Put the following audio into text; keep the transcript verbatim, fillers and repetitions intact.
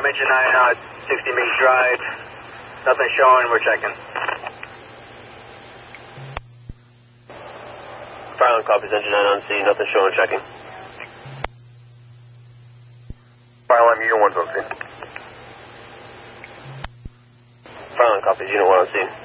Um, engine nine, uh, sixty Mead Drive. Nothing showing, we're checking. Firelink copies, engine nine on scene, nothing showing, checking. Firelink, unit one's on scene. Firelink copies, unit one on scene.